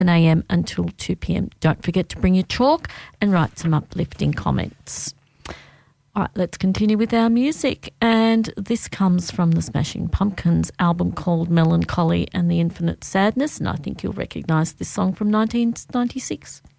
a.m. until 2 p.m. Don't forget to bring your chalk and write some uplifting comments. All right, let's continue with our music. And this comes from the Smashing Pumpkins album called Melancholy and the Infinite Sadness. And I think you'll recognise this song from 1996.